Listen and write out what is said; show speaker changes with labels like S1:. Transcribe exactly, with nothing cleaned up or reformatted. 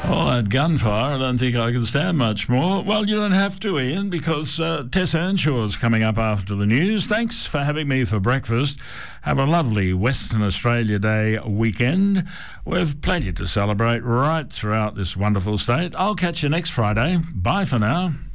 S1: Oh, that gunfire, I don't think I can stand much more. Well, you don't have to, Ian, because uh, Tess Earnshaw's coming up after the news. Thanks for having me for breakfast. Have a lovely Western Australia Day weekend. We've plenty to celebrate right throughout this wonderful state. I'll catch you next Friday. Bye for now.